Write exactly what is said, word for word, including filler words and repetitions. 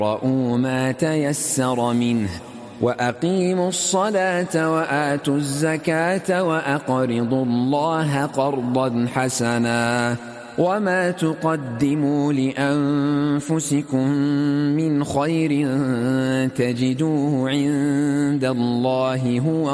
فاقرؤوا ما تيسر منه وأقيموا الصلاة وآتوا الزكاة وأقرضوا الله قرضا حسنا وما تقدموا لأنفسكم من خير تجدوه عند الله هو